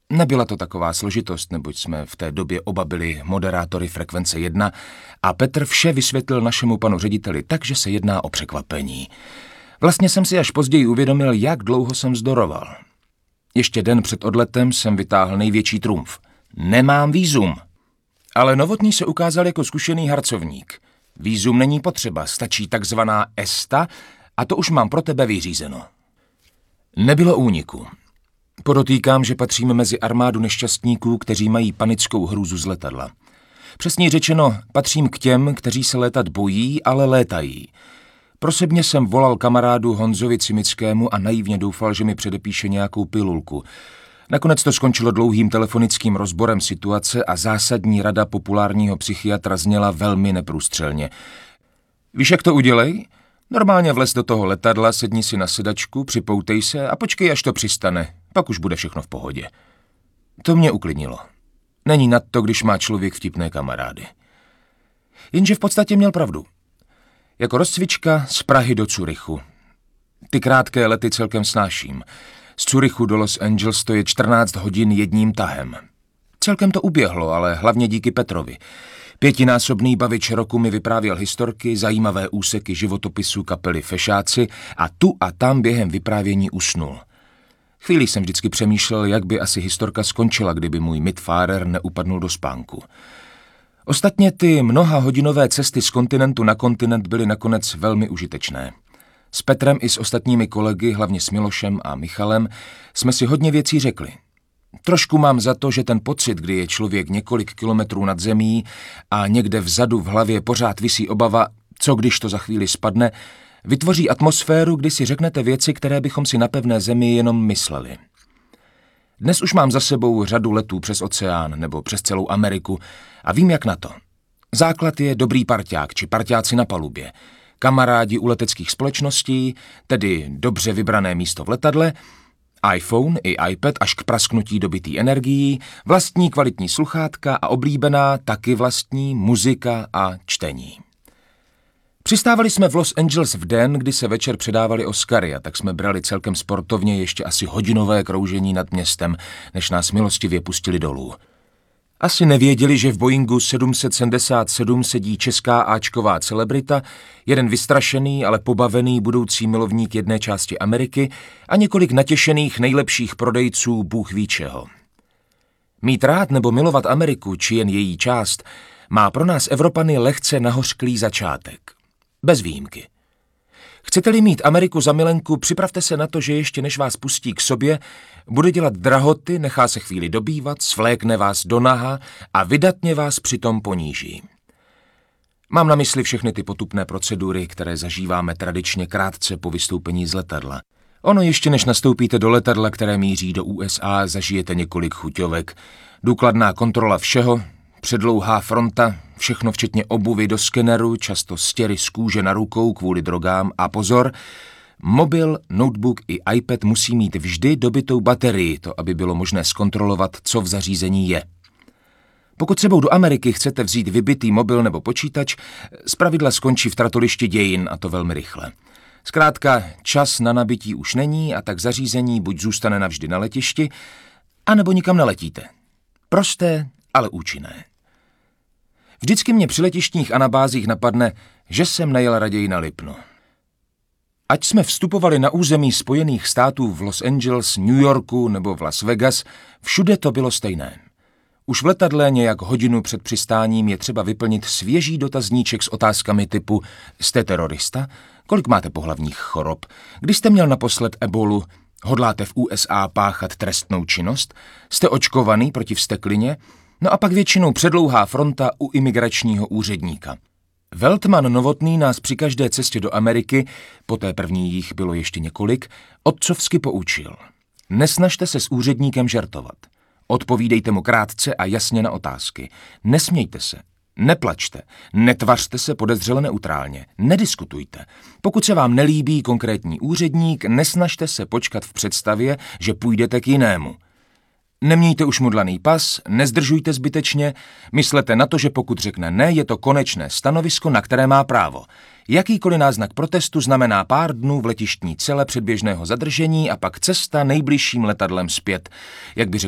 Nebyla to taková složitost, neboť jsme v té době oba byli moderátory Frekvence 1 a Petr vše vysvětlil našemu panu řediteli tak, že se jedná o překvapení. Vlastně jsem si až později uvědomil, jak dlouho jsem vzdoroval. Ještě den před odletem jsem vytáhl největší trumf. Nemám vízum. Ale Novotný se ukázal jako zkušený harcovník. Vízum není potřeba, stačí takzvaná ESTA a to už mám pro tebe vyřízeno. Nebylo úniku. Podotýkám, že patříme mezi armádu nešťastníků, kteří mají panickou hrůzu z letadla. Přesně řečeno, patřím k těm, kteří se létat bojí, ale létají. Prosebně jsem volal kamarádu Honzovi Cimickému a naivně doufal, že mi předepíše nějakou pilulku. Nakonec to skončilo dlouhým telefonickým rozborem situace a zásadní rada populárního psychiatra zněla velmi neprůstřelně. Víš, jak to udělej? Normálně vlez do toho letadla, sedni si na sedačku, připoutej se a počkej, až to přistane. Pak už bude všechno v pohodě. To mě uklidnilo. Není nad to, když má člověk vtipné kamarády. Jenže v podstatě měl pravdu. Jako rozcvička z Prahy do Curychu. Ty krátké lety celkem snáším. Z Curychu do Los Angeles to je 14 hodin jedním tahem. Celkem to uběhlo, ale hlavně díky Petrovi. 5násobný bavič roku mi vyprávěl historky, zajímavé úseky životopisu kapely Fešáci a tu a tam během vyprávění usnul. Chvíli jsem vždycky přemýšlel, jak by asi historka skončila, kdyby můj Mitfahrer neupadnul do spánku. Ostatně ty mnohahodinové cesty z kontinentu na kontinent byly nakonec velmi užitečné. S Petrem i s ostatními kolegy, hlavně s Milošem a Michalem, jsme si hodně věcí řekli. Trošku mám za to, že ten pocit, kdy je člověk několik kilometrů nad zemí a někde vzadu v hlavě pořád visí obava, co když to za chvíli spadne, vytvoří atmosféru, kdy si řeknete věci, které bychom si na pevné zemi jenom mysleli. Dnes už mám za sebou řadu letů přes oceán nebo přes celou Ameriku a vím, jak na to. Základ je dobrý parťák či parťáci na palubě, kamarádi u leteckých společností, tedy dobře vybrané místo v letadle, iPhone i iPad až k prasknutí dobytý energií, vlastní kvalitní sluchátka a oblíbená taky vlastní muzika a čtení. Přistávali jsme v Los Angeles v den, kdy se večer předávali Oscary, a tak jsme brali celkem sportovně ještě asi hodinové kroužení nad městem, než nás milostivě pustili dolů. Asi nevěděli, že v Boeingu 777 sedí česká áčková celebrita, jeden vystrašený, ale pobavený budoucí milovník jedné části Ameriky a několik natěšených nejlepších prodejců bůh ví čeho. Mít rád nebo milovat Ameriku, či jen její část, má pro nás Evropany lehce nahořklý začátek. Bez výjimky. Chcete-li mít Ameriku za milenku, připravte se na to, že ještě než vás pustí k sobě, bude dělat drahoty, nechá se chvíli dobývat, svlékne vás do naha a vydatně vás přitom poníží. Mám na mysli všechny ty potupné procedury, které zažíváme tradičně krátce po vystoupení z letadla. Ono ještě než nastoupíte do letadla, které míří do USA, zažijete několik chuťovek. Důkladná kontrola všeho, předlouhá fronta, všechno včetně obuvy do skeneru, často stěry z kůže na rukou kvůli drogám a pozor, mobil, notebook i iPad musí mít vždy dobytou baterii, to aby bylo možné zkontrolovat, co v zařízení je. Pokud sebou do Ameriky chcete vzít vybitý mobil nebo počítač, zpravidla skončí v tratolišti dějin a to velmi rychle. Zkrátka, čas na nabití už není a tak zařízení buď zůstane navždy na letišti, anebo nikam neletíte. Prosté, ale účinné. Vždycky mě při letištních anabázích napadne, že jsem nejel raději na Lipno. Ať jsme vstupovali na území Spojených států v Los Angeles, New Yorku nebo v Las Vegas, všude to bylo stejné. Už v letadle nějak hodinu před přistáním je třeba vyplnit svěží dotazníček s otázkami typu: jste terorista? Kolik máte pohlavních chorob? Kdy jste měl naposled ebolu? Hodláte v USA páchat trestnou činnost? Jste očkovaný proti vzteklině? No a pak většinou předlouhá fronta u imigračního úředníka. Veltman Novotný nás při každé cestě do Ameriky, po té první jich bylo ještě několik, otcovsky poučil. Nesnažte se s úředníkem žertovat. Odpovídejte mu krátce a jasně na otázky. Nesmějte se, neplačte, netvařte se podezřele neutrálně, nediskutujte. Pokud se vám nelíbí konkrétní úředník, nesnažte se počkat v představě, že půjdete k jinému. Nemějte už mudlaný pas, nezdržujte zbytečně, myslete na to, že pokud řekne ne, je to konečné stanovisko, na které má právo. Jakýkoliv náznak protestu znamená pár dnů v letištní cele předběžného zadržení a pak cesta nejbližším letadlem zpět, jak by řekl